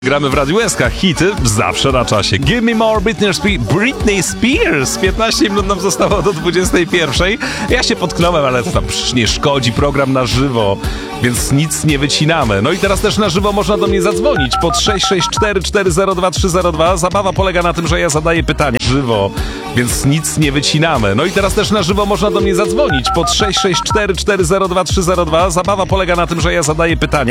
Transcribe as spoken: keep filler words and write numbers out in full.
Gramy w Radiu S K, hity zawsze na czasie. Give me more Britney, Spe- Britney Spears. piętnaście minut nam zostało do dwudziestej pierwszej. Ja się potknąłem, ale to tam przecież nie szkodzi, program na żywo, więc nic nie wycinamy. No i teraz też na żywo można do mnie zadzwonić pod sześć sześć cztery cztery zero dwa trzy zero dwa. Zabawa polega na tym, że ja zadaję pytania żywo, więc nic nie wycinamy. No i teraz też na żywo można do mnie zadzwonić pod sześć sześć cztery cztery zero dwa trzy zero dwa. Zabawa polega na tym, że ja zadaję pytania.